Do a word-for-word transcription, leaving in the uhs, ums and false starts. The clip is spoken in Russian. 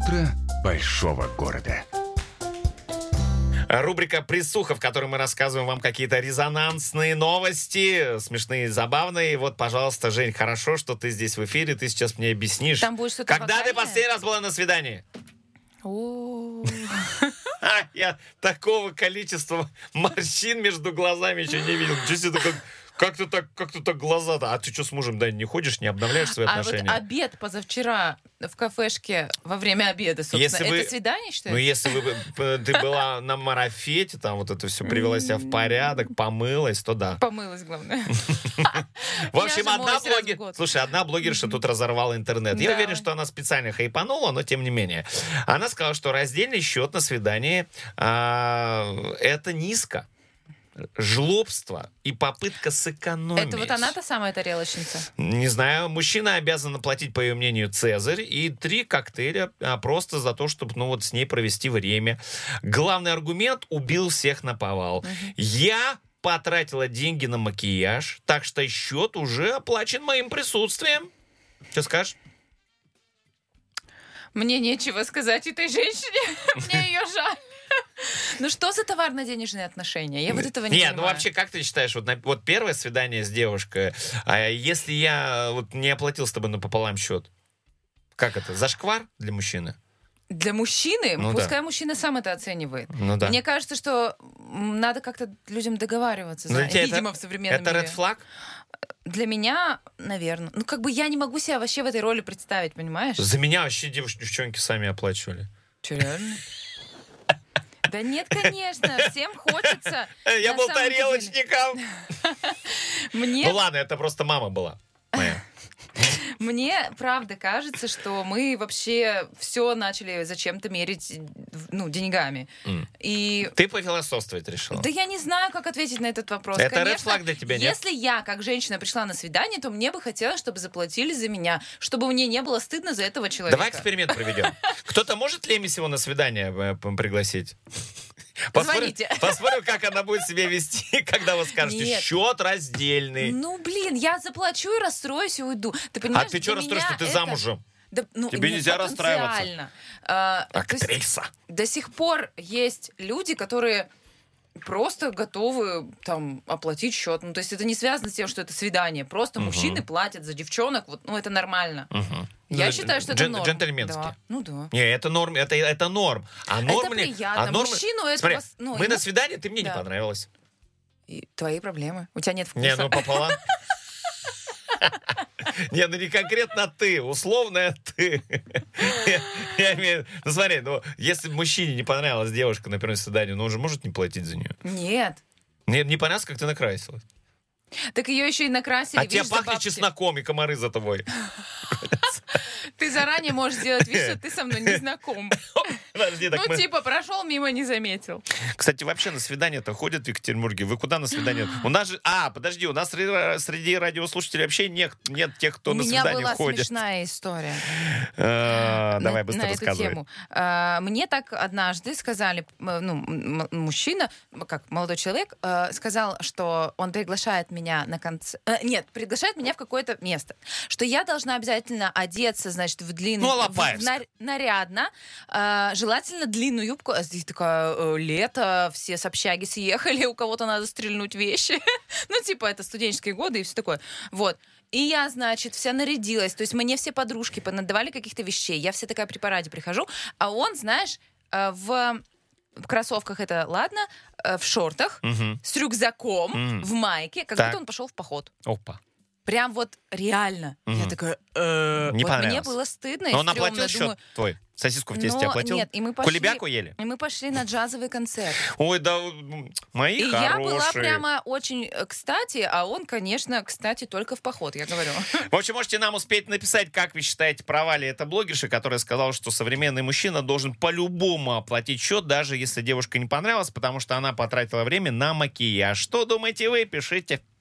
Утро большого города. Рубрика «Присуха», в которой мы рассказываем вам какие-то резонансные новости, смешные, забавные. Вот, пожалуйста, Жень, хорошо, что ты здесь в эфире, ты сейчас мне объяснишь. Там будет что-то Когда ты вокальное? последний раз была на свидании? О, А, я такого количества морщин между глазами еще не видел. Чё себе как, как ты так, как ты так глаза-то? А ты что, с мужем, да, не ходишь, не обновляешь свои А вот отношения? обед позавчера в кафешке во время обеда, собственно, Если это вы- свидание, Ну, считаете? если вы, п- ты была на марафете, там вот это все привела себя в порядок, помылась, то да. Помылась, главное. В общем, Я же одна моюсь раз в блогер... год. Слушай, одна блогерша тут разорвала интернет. Я Да. уверен, что она специально хайпанула, но тем не менее. Она сказала, что раздельный счет на свидании а, это низко. Жлобство и попытка сэкономить. Это вот она та самая тарелочница? Не знаю, мужчина обязан платить, по ее мнению, Цезарь и три коктейля а, просто за то, чтобы, ну, вот с ней провести время. Главный аргумент — убил всех наповал. Я потратила деньги на макияж, так что счет уже оплачен моим присутствием. Что скажешь? Мне нечего сказать этой женщине. Мне ее жаль. Ну что за товарно-денежные отношения? Я вот этого не Не, понимаю. ну вообще, как ты считаешь, вот, на- вот первое свидание с девушкой, а если я вот не оплатил с тобой напополам счет, как это, зашквар для мужчины? Для мужчины, Ну да. пускай мужчина сам это оценивает. Ну да. Мне кажется, что м, надо как-то людям договариваться. Ну, знаешь, для тебя видимо, это- в современном Это мире. ред флаг? Для меня, наверное. Ну, как бы я не могу себя вообще в этой роли представить, понимаешь? За меня вообще девушки, девчонки сами оплачивали. Че, реально? Да нет, конечно, всем хочется. Я На был самом-то деле. тарелочником. Мне, Ну ладно, это просто мама была моя. мне правда кажется, что мы вообще все начали зачем-то мерить, ну, деньгами. М. И Ты пофилософствовать решила. да я не знаю, как ответить на этот вопрос. Это Конечно, ред флаг для тебя, нет? если я, как женщина, пришла на свидание, то мне бы хотелось, чтобы заплатили за меня, чтобы мне не было стыдно за этого человека. Давай эксперимент проведем. Кто-то может Лемис его на свидание э, п- пригласить? Посмотрим, Звоните. посмотрим, как она будет себя вести, когда вы скажете, Нет. счет раздельный. Ну, блин, я заплачу и расстроюсь и уйду. Ты А понимаешь, ты что для расстроишься, меня ты это- замужем? Да, ну, Тебе нет, нельзя расстраиваться. потенциально. А, то есть Актриса. до сих пор есть люди, которые просто готовы там оплатить счет. Ну, то есть это не связано с тем, что это свидание. Просто Мгм. мужчины платят за девчонок. Вот, ну, это нормально. Мгм. Я Ну, считаю, что это джен- норм. Джентльменски. Да. Ну да. Не, это норм, это, это норм. А норм ли- приятно. а норм- Мужчину это Смотри, вас- ну, мы ему- на свидание, ты мне не Да. понравилась. И твои проблемы. У тебя нет вкуса. Не, ну пополам. Не, ну не конкретно ты, условная ты. Я- Я имею... Ну смотри, ну если мужчине не понравилась девушка на первом свидании, ну он же может не платить за нее. Нет. Не, не понравилось, как ты накрасилась. Так ее еще и накрасили. А тебе видишь, за пахнет бабки. чесноком и комары за тобой. Ты заранее можешь сделать вид, что ты со мной не знаком. Подожди, так Ну, мы... типа, прошел мимо, не заметил. Кстати, вообще на свидание-то ходят в Екатеринбурге. Вы куда на свидание? У нас же... А, подожди, у нас среди, среди радиослушателей вообще нет, нет тех, кто У на меня свидание была ходит. смешная история. А, на- Давай на быстро эту рассказывай. тему. А, Мне так однажды сказали, м, ну, м- мужчина, м, как молодой человек, э, сказал, что он приглашает меня на концерт. Нет, приглашает меня в какое-то место. Что я должна обязательно одеться, значит, в длинную... Ну, в- Алапаевск. в нар- нарядно. э, Желательно длинную юбку. А здесь такая э, лето, все с общаги съехали, у кого-то надо стрельнуть вещи. Ну, типа, это студенческие годы и все такое. Вот. И я, значит, вся нарядилась. То есть мне все подружки понадавали каких-то вещей. Я вся такая при параде прихожу. А он, знаешь, э, в, в кроссовках это ладно, э, в шортах, Мгм. с рюкзаком, Мгм. в майке, как Так. будто он пошел в поход. Опа. Прям вот реально. Мгм. Я такая... э, Не вот мне понравилось. было стыдно и Но он стрёмно. оплатил счет Думаю, твой? Сосиску в тесте но оплатил? нет, и мы пошли- Кулебяку ели? И мы пошли на джазовый концерт. Ой, да, м, мои И хорошие. я была прямо очень э, кстати, а он, конечно, кстати, только в поход, я говорю. В общем, можете нам успеть написать, как вы считаете, права ли это блогерша, которая сказала, что современный мужчина должен по-любому оплатить счет, даже если девушка не понравилась, потому что она потратила время на макияж. Что думаете вы? Пишите.